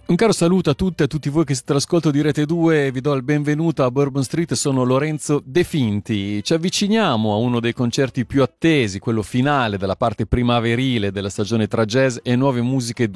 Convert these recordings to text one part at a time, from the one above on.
Un caro saluto a tutte e a tutti voi che siete all'ascolto di Rete 2, vi do il benvenuto a Bourbon Street, sono Lorenzo De Finti. Ci avviciniamo a uno dei concerti più attesi, quello finale della parte primaverile della stagione tra jazz e nuove musiche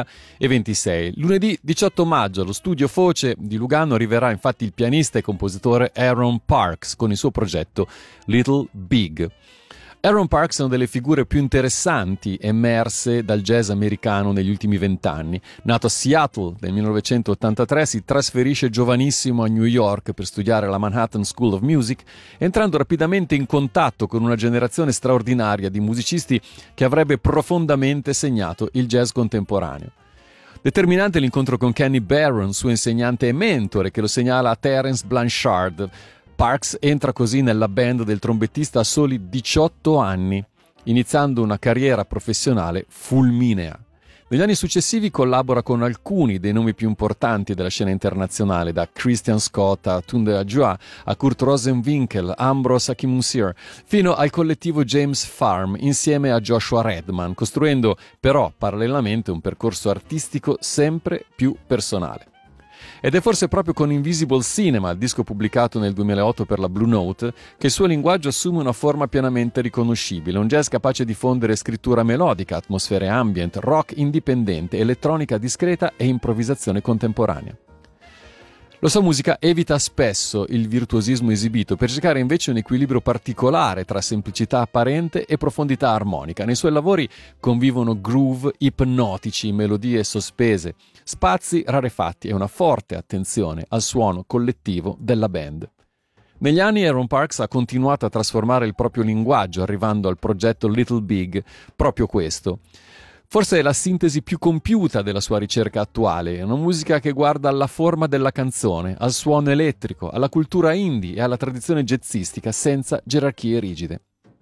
2026. Lunedì 18 maggio allo studio Foce di Lugano arriverà infatti il pianista e compositore Aaron Parks con il suo progetto Little Big. Aaron Parks è una delle figure più interessanti emerse dal jazz americano negli ultimi 20 anni. Nato a Seattle nel 1983, si trasferisce giovanissimo a New York per studiare alla Manhattan School of Music, entrando rapidamente in contatto con una generazione straordinaria di musicisti che avrebbe profondamente segnato il jazz contemporaneo. Determinante l'incontro con Kenny Barron, suo insegnante e mentore, che lo segnala a Terence Blanchard. Parks entra così nella band del trombettista a soli 18 anni, iniziando una carriera professionale fulminea. Negli anni successivi collabora con alcuni dei nomi più importanti della scena internazionale, da Christian Scott a Tunde Adjoa, a Kurt Rosenwinkel, Ambros Akinmusir, fino al collettivo James Farm insieme a Joshua Redman, costruendo però parallelamente un percorso artistico sempre più personale. Ed è forse proprio con Invisible Cinema, il disco pubblicato nel 2008 per la Blue Note, che il suo linguaggio assume una forma pienamente riconoscibile, un jazz capace di fondere scrittura melodica, atmosfere ambient, rock indipendente, elettronica discreta e improvvisazione contemporanea. La sua musica evita spesso il virtuosismo esibito per cercare invece un equilibrio particolare tra semplicità apparente e profondità armonica. Nei suoi lavori convivono groove ipnotici, melodie sospese, spazi rarefatti e una forte attenzione al suono collettivo della band. Negli anni Aaron Parks ha continuato a trasformare il proprio linguaggio, arrivando al progetto Little Big, proprio questo. Forse è la sintesi più compiuta della sua ricerca attuale, una musica che guarda alla forma della canzone, al suono elettrico, alla cultura indie e alla tradizione jazzistica senza gerarchie rigide.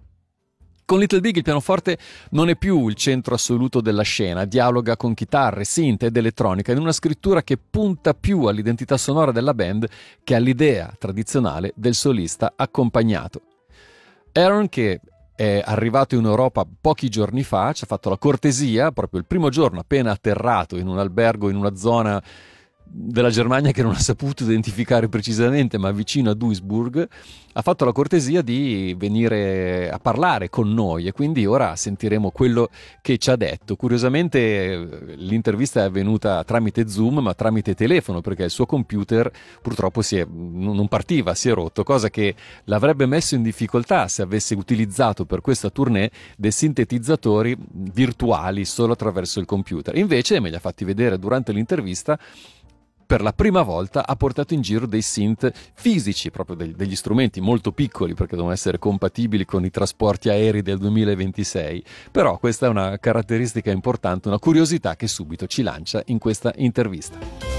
Con Little Big il pianoforte non è più il centro assoluto della scena, dialoga con chitarre, synth ed elettronica in una scrittura che punta più all'identità sonora della band che all'idea tradizionale del solista accompagnato. Aaron, che è arrivato in Europa pochi giorni fa, ci ha fatto la cortesia, proprio il primo giorno appena atterrato in un albergo in una zona della Germania che non ha saputo identificare precisamente, ma vicino a Duisburg, ha fatto la cortesia di venire a parlare con noi e quindi ora sentiremo quello che ci ha detto. Curiosamente l'intervista è avvenuta tramite Zoom, ma tramite telefono, perché il suo computer purtroppo non partiva, si è rotto, cosa che l'avrebbe messo in difficoltà se avesse utilizzato per questa tournée dei sintetizzatori virtuali solo attraverso il computer. Invece me li ha fatti vedere durante l'intervista. Per la prima volta ha portato in giro dei synth fisici, proprio degli strumenti molto piccoli perché devono essere compatibili con i trasporti aerei del 2026. Però questa è una caratteristica importante, una curiosità che subito ci lancia in questa intervista.